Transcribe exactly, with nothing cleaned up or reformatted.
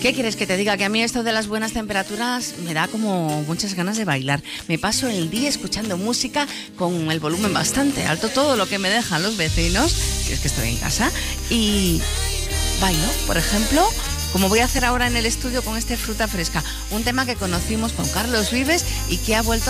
¿Qué quieres que te diga? Que a mí esto de las buenas temperaturas me da como muchas ganas de bailar. Me paso el día escuchando música con el volumen bastante alto, todo lo que me dejan los vecinos, si es que estoy en casa, y bailo, por ejemplo, como voy a hacer ahora en el estudio con este Fruta Fresca, un tema que conocimos con Carlos Vives y que ha vuelto